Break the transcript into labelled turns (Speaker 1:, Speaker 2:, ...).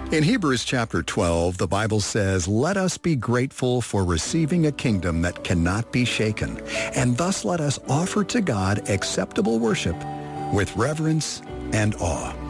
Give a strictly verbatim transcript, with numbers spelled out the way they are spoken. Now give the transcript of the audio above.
Speaker 1: In Hebrews chapter twelve, the Bible says, "Let us be grateful for receiving a kingdom that cannot be shaken, and thus let us offer to God acceptable worship with reverence and awe."